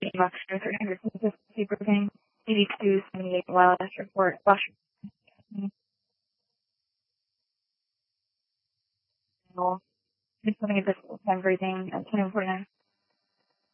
medium oxygen, 350 breathing, 82, 78 last report, Washington. Just having a difficult time breathing at 10:49.